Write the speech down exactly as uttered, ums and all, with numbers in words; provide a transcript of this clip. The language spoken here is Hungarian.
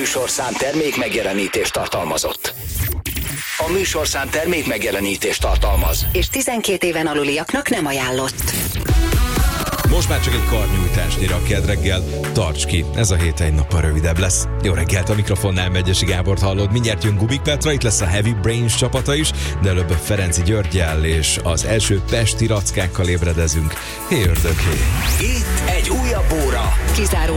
műsorszám termék megjelenítést tartalmazott. A műsorszám termék megjelenítést tartalmaz. És tizenkét éven aluliaknak nem ajánlott. Most már csak egy karnyújtásnyira a Kedd reggel. Tarts ki, ez a hét egy nappal rövidebb lesz. Jó reggelt, a mikrofonnál Megyesi Gábort hallod. Mindjárt jön Gubik Petra, itt lesz a Heavy Brains csapata is, de előbb Ferenci Györggyel és az első pesti rackákkal ébredezünk. Hé, ördög, hé! Itt egy újabb óra. Kizárólag